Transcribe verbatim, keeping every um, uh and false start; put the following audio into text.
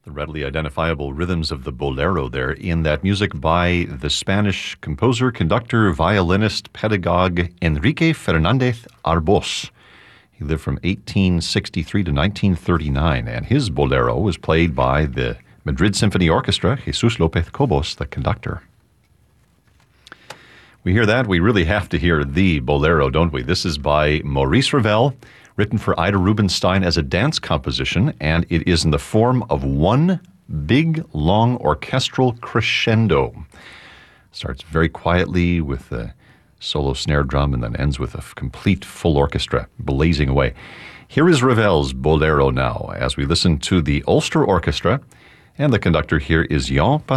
The readily identifiable rhythms of the bolero there in that music by the Spanish composer, conductor, violinist, pedagogue Enrique Fernández Arbós. He lived from eighteen sixty-three to nineteen thirty-nine, and his bolero was played by the Madrid Symphony Orchestra, Jesus López Cobos, the conductor. We hear that, we really have to hear the bolero, don't we? This is by Maurice Ravel, written for Ida Rubinstein as a dance composition, and it is in the form of one big, long orchestral crescendo. Starts very quietly with a solo snare drum and then ends with a complete full orchestra blazing away. Here is Ravel's Bolero now, as we listen to the Ulster Orchestra, and the conductor here is Jan